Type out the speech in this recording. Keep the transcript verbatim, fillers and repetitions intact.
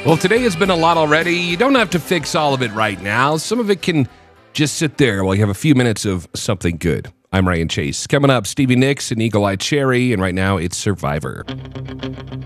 Well, today has been a lot already. You don't have to fix all of it right now. Some of it can just sit there while you have a few minutes of something good. I'm Ryan Chase. Coming up, Stevie Nicks and Eagle Eye Cherry, and right now it's Survivor.